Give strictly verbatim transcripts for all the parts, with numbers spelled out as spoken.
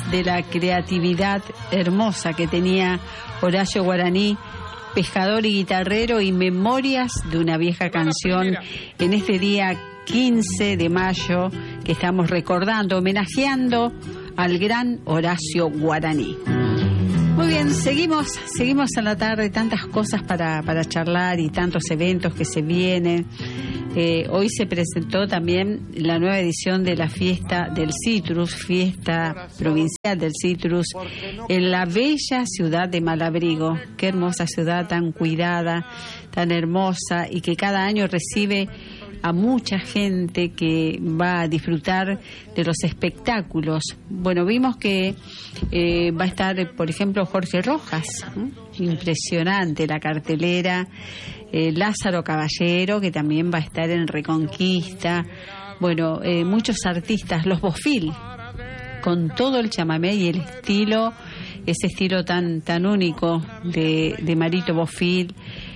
de la creatividad hermosa que tenía Horacio Guaraní, pescador y guitarrero, y memorias de una vieja canción en este día quince de mayo que estamos recordando, homenajeando al gran Horacio Guaraní. Muy bien, seguimos seguimos en la tarde, tantas cosas para, para charlar y tantos eventos que se vienen. Eh, hoy se presentó también la nueva edición de la fiesta del citrus, fiesta provincial del citrus, en la bella ciudad de Malabrigo. Qué hermosa ciudad, tan cuidada, tan hermosa, y que cada año recibe a mucha gente que va a disfrutar de los espectáculos. Bueno, vimos que eh, va a estar, por ejemplo, Jorge Rojas, ¿eh? Impresionante la cartelera, eh, Lázaro Caballero, que también va a estar en Reconquista, bueno, eh, muchos artistas, los Bofil, con todo el chamamé y el estilo, ese estilo tan tan único de, de Marito Bofil,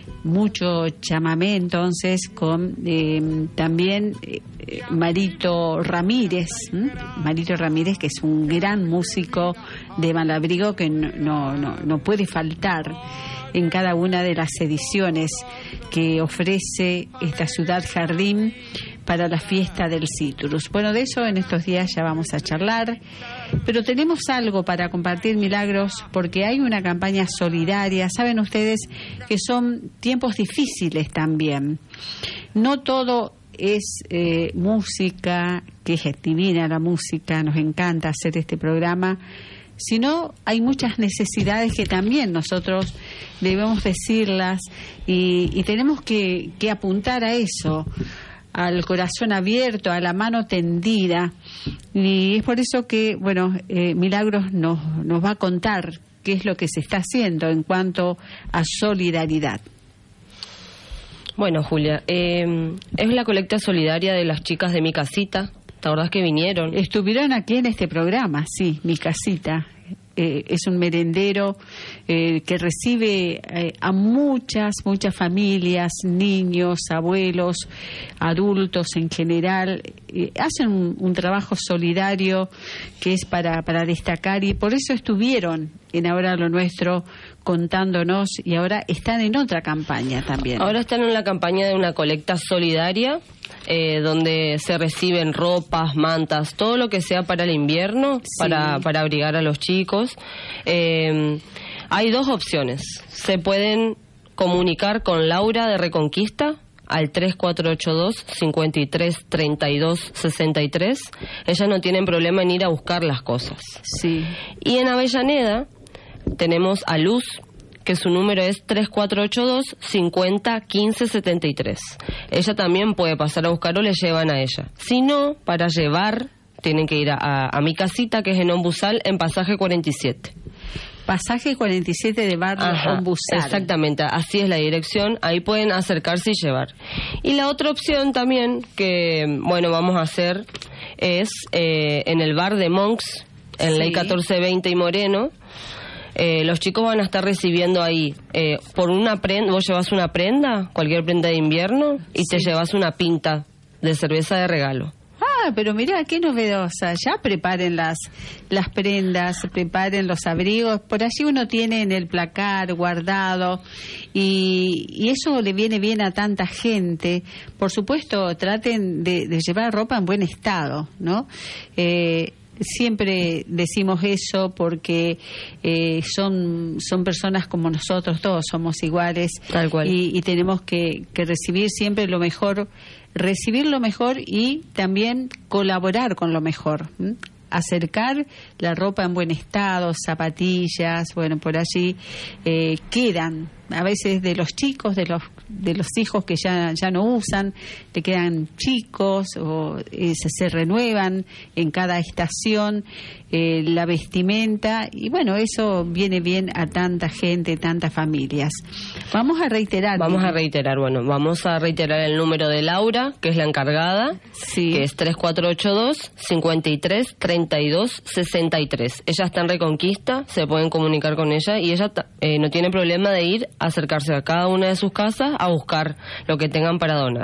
mucho chamamé entonces con eh, también eh, Marito Ramírez, ¿m? Marito Ramírez, que es un gran músico de Malabrigo que no, no, no puede faltar en cada una de las ediciones que ofrece esta ciudad jardín para la fiesta del citrus. Bueno, de eso en estos días ya vamos a charlar, pero tenemos algo para compartir, Milagros, porque hay una campaña solidaria. Saben ustedes que son tiempos difíciles también. No todo es eh, música, que es divina la música, nos encanta hacer este programa, sino hay muchas necesidades que también nosotros debemos decirlas y, y tenemos que, que apuntar a eso, al corazón abierto, a la mano tendida, y es por eso que, bueno, eh, Milagros nos, nos va a contar qué es lo que se está haciendo en cuanto a solidaridad. Bueno, Julia, eh, es la colecta solidaria de las chicas de Mi Casita. ¿Te acordás que vinieron? Estuvieron aquí en este programa, sí, Mi Casita. Eh, es un merendero eh, que recibe eh, a muchas, muchas familias, niños, abuelos, adultos en general. Eh, hacen un, un trabajo solidario que es para, para destacar, y por eso estuvieron en Ahora lo Nuestro contándonos, y ahora están en otra campaña también. Ahora están en la campaña de una colecta solidaria, eh, donde se reciben ropas, mantas, todo lo que sea para el invierno, sí, para, para abrigar a los chicos. Eh, hay dos opciones. Se pueden comunicar con Laura de Reconquista al tres cuatro ocho dos, cinco tres, tres dos seis tres. Ellas no tienen problema en ir a buscar las cosas. Sí. Y en Avellaneda tenemos a Luz, que su número es tres cuatro ocho dos, cinco cero, uno cinco siete tres. Ella también puede pasar a buscar o le llevan a ella. Si no, para llevar, tienen que ir a, a, a Mi Casita, que es en Ombusal, en Pasaje cuarenta y siete. Pasaje cuarenta y siete de barrio Ombusal. Exactamente, así es la dirección. Ahí pueden acercarse y llevar. Y la otra opción también, que, bueno, vamos a hacer, es eh, en el bar de Monks, en sí, Ley catorce veinte y Moreno. Eh, los chicos van a estar recibiendo ahí eh, por una prenda. Vos llevas una prenda, cualquier prenda de invierno, y sí, te llevas una pinta de cerveza de regalo. Ah, pero mirá, qué novedosa. Ya preparen las las prendas, preparen los abrigos. Por allí uno tiene en el placar guardado, y, y eso le viene bien a tanta gente. Por supuesto, traten de, de llevar ropa en buen estado, ¿no? Eh, Siempre decimos eso porque eh, son son personas como nosotros, todos somos iguales. Tal cual. Y, y tenemos que, que recibir siempre lo mejor, recibir lo mejor y también colaborar con lo mejor. ¿Mm? Acercar la ropa en buen estado, zapatillas, bueno, por allí eh, quedan a veces de los chicos, de los de los hijos que ya ya no usan, te quedan chicos o eh, se, se renuevan en cada estación eh, la vestimenta, y bueno, eso viene bien a tanta gente, tantas familias. Vamos a reiterar. Vamos a reiterar, bueno, vamos a reiterar el número de Laura, que es la encargada, sí, que es tres cuatro ocho dos, cinco tres, tres dos seis tres. Ella está en Reconquista, se pueden comunicar con ella, y ella eh, no tiene problema de ir a acercarse a cada una de sus casas a buscar lo que tengan para donar.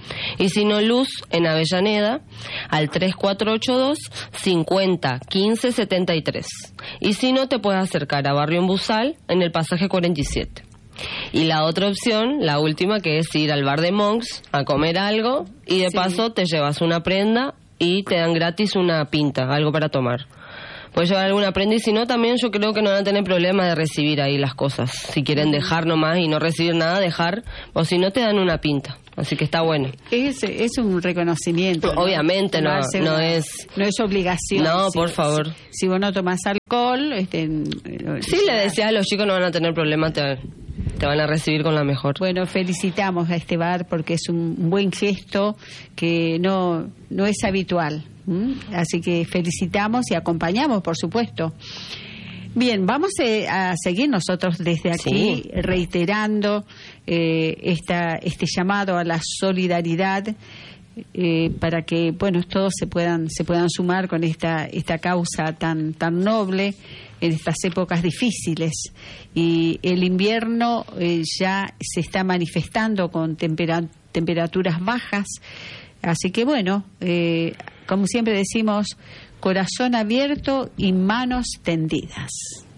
Y si no, Luz en Avellaneda al tres cuatro ocho dos, cincuenta, quince, setenta y tres. Y si no, te puedes acercar a Barrio Embusal en el pasaje cuarenta y siete. Y la otra opción, la última, que es ir al bar de Monks a comer algo y de sí. paso te llevas una prenda y te dan gratis una pinta, algo para tomar. Puedes llevar alguna prenda y si no, también yo creo que no van a tener problema de recibir ahí las cosas. Si quieren dejar nomás y no recibir nada, dejar, o si no, te dan una pinta. Así que está bueno. Es, es un reconocimiento. ¿no? Obviamente no, no, no es... No es obligación. No, si, por favor. Si, si vos no tomás alcohol... Este, sí, ya... le decía a los chicos no van a tener problema, te, te van a recibir con la mejor. Bueno, felicitamos a este bar porque es un buen gesto que no, no es habitual. ¿Mm? Así que felicitamos y acompañamos, por supuesto. Bien, vamos a seguir nosotros desde aquí sí. reiterando eh, esta, este llamado a la solidaridad eh, para que, bueno, todos se puedan se puedan sumar con esta esta causa tan tan noble en estas épocas difíciles. Y el invierno eh, ya se está manifestando con tempera, temperaturas bajas, así que bueno, eh, como siempre decimos, corazón abierto y manos tendidas.